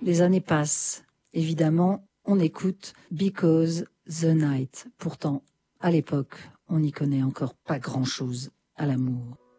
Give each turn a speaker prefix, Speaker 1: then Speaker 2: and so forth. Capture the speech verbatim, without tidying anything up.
Speaker 1: Les années passent. Évidemment, on écoute Because the Night. Pourtant, à l'époque, on n'y connaît encore pas grand-chose à l'amour.